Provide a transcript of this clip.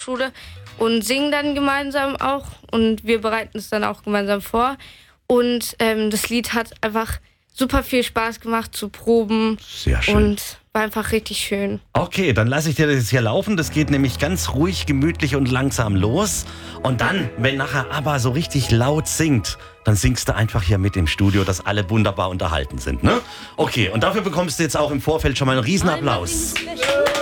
Volkshochschule und singen dann gemeinsam auch. Und wir bereiten es dann auch gemeinsam vor. Und das Lied hat einfach super viel Spaß gemacht zu proben. Sehr schön. Und war einfach richtig schön. Okay, dann lasse ich dir das jetzt hier laufen. Das geht nämlich ganz ruhig, gemütlich und langsam los. Und dann, wenn nachher ABBA so richtig laut singt, dann singst du einfach hier mit im Studio, dass alle wunderbar unterhalten sind, ne? Okay, und dafür bekommst du jetzt auch im Vorfeld schon mal einen Riesenapplaus.